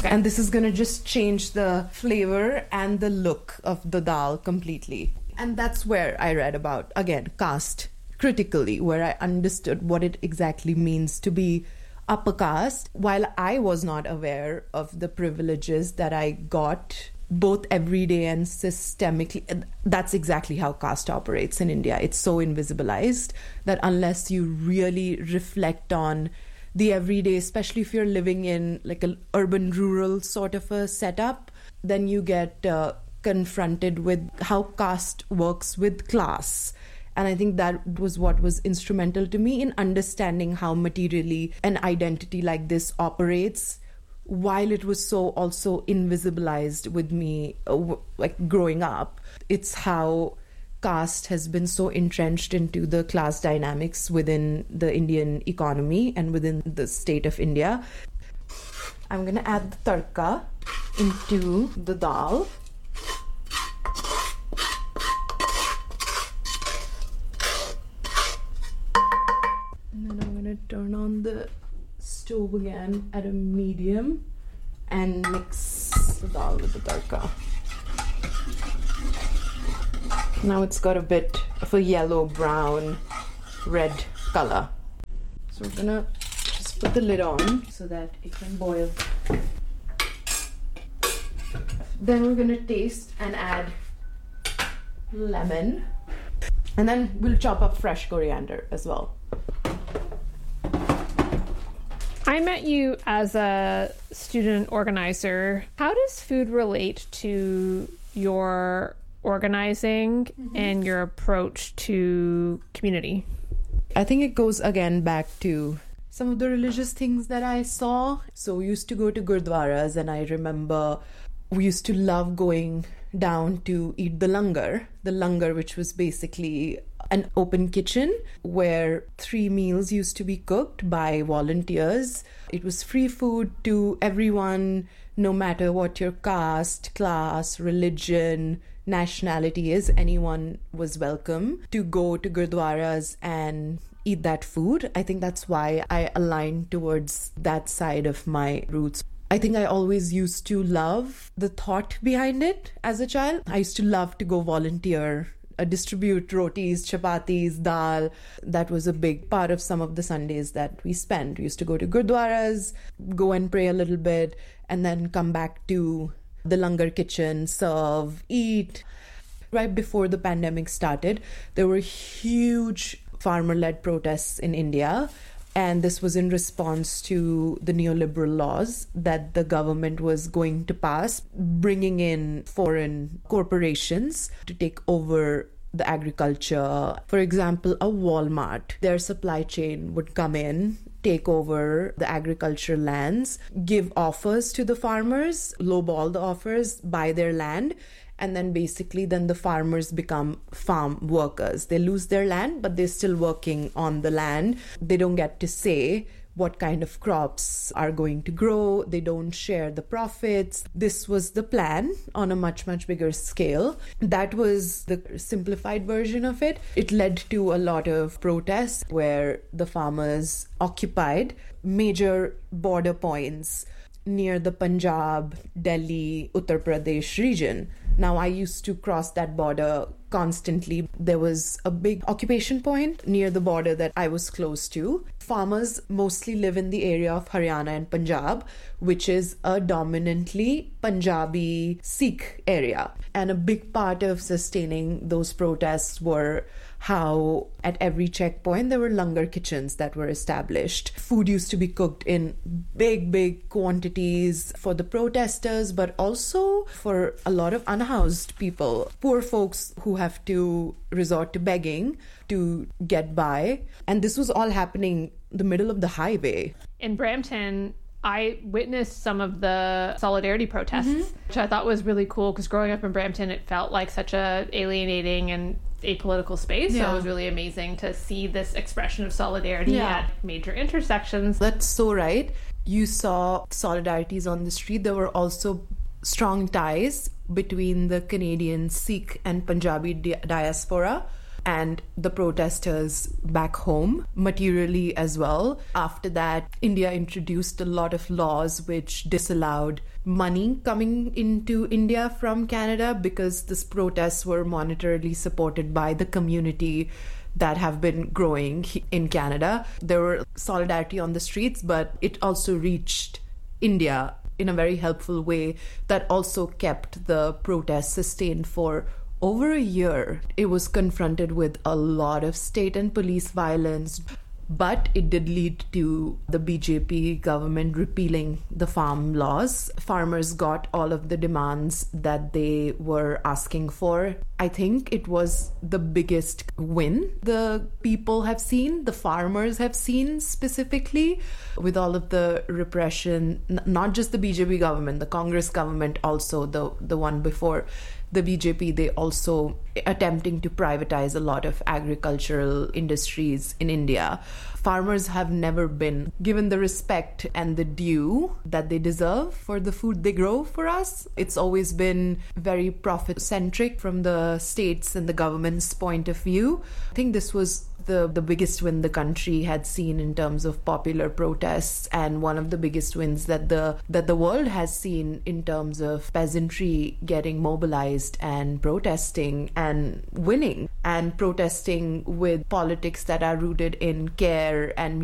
And this is going to just change the flavor and the look of the dal completely. And that's where I read about, again, caste critically, where I understood what it exactly means to be upper caste, while I was not aware of the privileges that I got both everyday and systemically. That's exactly how caste operates in India. It's so invisibilized that unless you really reflect on the everyday, especially if you're living in like an urban rural sort of a setup, then you get confronted with how caste works with class. And I think that was what was instrumental to me in understanding how materially an identity like this operates, while it was so also invisibilized with me like growing up. It's how caste has been so entrenched into the class dynamics within the Indian economy and within the state of India. I'm going to add the tadka into the dal. And then I'm going to turn on the stove again at a medium and mix the dal with the tadka. Now it's got a bit of a yellow, brown, red color. So we're gonna just put the lid on so that it can boil. Then we're gonna taste and add lemon. And then we'll chop up fresh coriander as well. I met you as a student organizer. How does food relate to your organizing and your approach to community? I think it goes again back to some of the religious things that I saw. So we used to go to gurdwaras, and I remember we used to love going down to eat the langar, which was basically an open kitchen where 3 meals used to be cooked by volunteers. It was free food to everyone, no matter what your caste, class, religion, nationality is. Anyone was welcome to go to gurdwaras and eat that food. I think that's why I aligned towards that side of my roots. I think I always used to love the thought behind it as a child. I used to love to go volunteer, distribute rotis, chapatis, dal. That was a big part of some of the Sundays that we spent. We used to go to gurdwaras, go and pray a little bit, and then come back to the langar kitchen, serve, eat. Right before the pandemic started, there were huge farmer-led protests in India. And this was in response to the neoliberal laws that the government was going to pass, bringing in foreign corporations to take over the agriculture. For example, a Walmart, their supply chain would come in, take over the agricultural lands, give offers to the farmers, lowball the offers, buy their land. And then basically then the farmers become farm workers. They lose their land, but they're still working on the land. They don't get to say what kind of crops are going to grow. They don't share the profits. This was the plan on a much, much bigger scale. That was the simplified version of it. It led to a lot of protests where the farmers occupied major border points near the Punjab, Delhi, Uttar Pradesh region. Now, I used to cross that border constantly. There was a big occupation point near the border that I was close to. Farmers mostly live in the area of Haryana and Punjab, which is a dominantly Punjabi Sikh area. And a big part of sustaining those protests were how at every checkpoint there were langar kitchens that were established. Food used to be cooked in big quantities for the protesters, but also for a lot of unhoused people, poor folks who have to resort to begging to get by. And this was all happening in the middle of the highway. In Brampton, I witnessed some of the solidarity protests, which I thought was really cool because growing up in Brampton, it felt like such a alienating and apolitical space. So it was really amazing to see this expression of solidarity at major intersections. That's so right. You saw solidarities on the street. There were also strong ties between the Canadian Sikh and Punjabi diaspora. and the protesters back home, materially as well. After that, India introduced a lot of laws which disallowed money coming into India from Canada because these protests were monetarily supported by the community that have been growing in Canada. There were solidarity on the streets, but it also reached India in a very helpful way that also kept the protests sustained for over a year. It was confronted with a lot of state and police violence, but it did lead to the BJP government repealing the farm laws. Farmers got all of the demands that they were asking for. I think it was the biggest win the people have seen, the farmers have seen specifically, with all of the repression, not just the BJP government, the Congress government also, the one before the BJP, they also attempting to privatize a lot of agricultural industries in India. Farmers have never been given the respect and the due that they deserve for the food they grow for us. It's always been very profit-centric from the states and the government's point of view. I think this was the biggest win the country had seen in terms of popular protests, and one of the biggest wins that the world has seen in terms of peasantry getting mobilized and protesting and winning, and protesting with politics that are rooted in care and